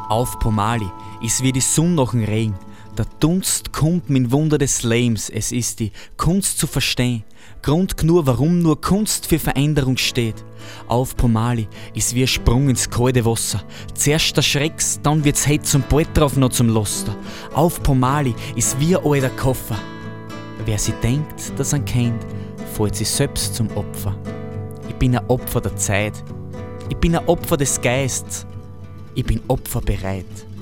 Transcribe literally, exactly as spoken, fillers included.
Auf Pomali ist wie die Sonne nach dem Regen. Der Dunst kommt mit Wunder des Lebens. Es ist die Kunst zu verstehen. Grund genug, warum nur Kunst für Veränderung steht. Auf Pomali ist wie ein Sprung ins kalte Wasser. Zuerst der Schrecks, dann wird's heit zum bald drauf noch zum Loster. Auf Pomali ist wie ein alter Koffer. Wer sie denkt, dass er kennt, fällt sich selbst zum Opfer. Ich bin ein Opfer der Zeit. Ich bin ein Opfer des Geistes. Ich bin opferbereit.